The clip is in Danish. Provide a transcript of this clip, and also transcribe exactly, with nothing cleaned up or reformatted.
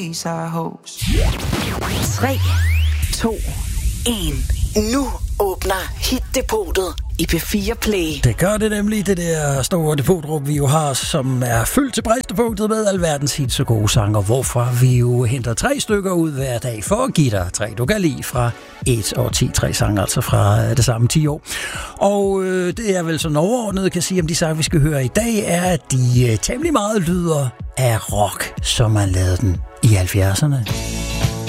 tre, to, en. Nu åbner Hit-depotet i P fire Play. Det gør det nemlig, det der store depotrum, vi jo har, som er fyldt til bristepunktet med alverdens hits og gode sanger, hvorfor vi jo henter tre stykker ud hver dag for at give dig tre, du kan lide fra et og ti, tre sange, altså fra det samme ti år. Og øh, det er vel sådan overordnet, kan sige om de sange, vi skal høre i dag, er, at de øh, temmelig meget lyder af rock, som man lavede den i halvfjerdserne.